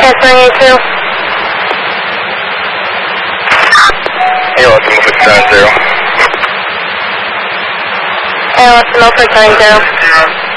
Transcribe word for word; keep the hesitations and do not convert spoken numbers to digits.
transferring you to? A L S Milford seven zero. A L S Milford seven zero.